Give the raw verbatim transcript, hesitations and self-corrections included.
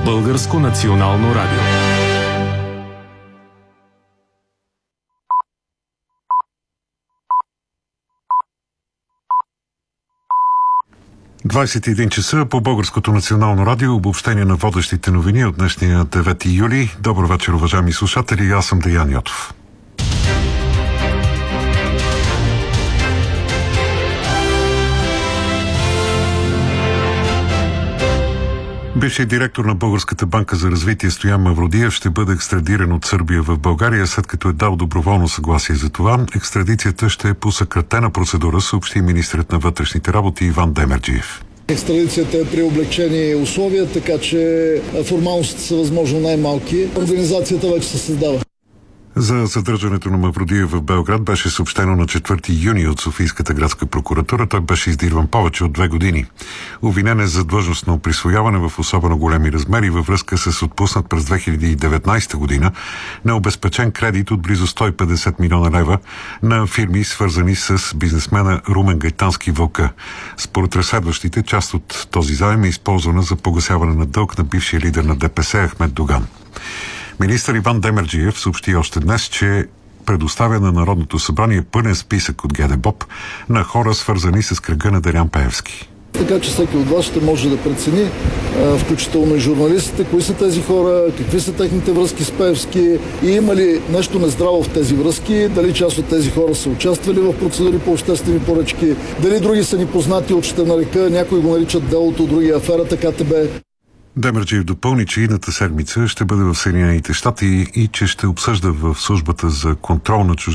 Българско национално радио. двадесет и един часа по Българското национално радио, обобщение на водещите новини от днешния девети юли. Добър вечер, уважаеми слушатели, аз съм Деян Йотов. Бившият директор на Българската банка за развитие Стоян Мавродиев ще бъде екстрадиран от Сърбия в България, след като е дал доброволно съгласие за това. Екстрадицията ще е по съкратена процедура, съобщи министърът на вътрешните работи Иван Демерджиев. Екстрадицията е при облекчени условия, така че формалностите са възможно най-малки. Организацията вече се създава. За задържането на Мавродиев в Белград беше съобщено на четвърти юни от Софийската градска прокуратура. Той беше издирван повече от две години. Обвинен е за длъжностно присвояване в особено големи размери във връзка с отпуснат през две хиляди и деветнадесета година на обезпечен кредит от близо сто и петдесет милиона лева на фирми, свързани с бизнесмена Румен Гайтански Вълка. Според разследващите, част от този заем е използвана за погасяване на дълг на бившия лидер на ДПС Ахмед Доган. Министър Иван Демерджиев съобщи още днес, че предоставя на Народното събрание пълен списък от ГДБОП на хора, свързани с кръга на Делян Пеевски. Така че всеки от вас ще може да прецени, включително и журналистите, кои са тези хора, какви са техните връзки с Пеевски и има ли нещо нездраво в тези връзки, дали част от тези хора са участвали в процедури по обществени поръчки, дали други са ни познати от ще нарека, някои го наричат делото, други аферата КТБ. Демерджиев допълни, че идната седмица ще бъде в Съединените щати и че ще обсъжда в службата за контрол на чуждестранните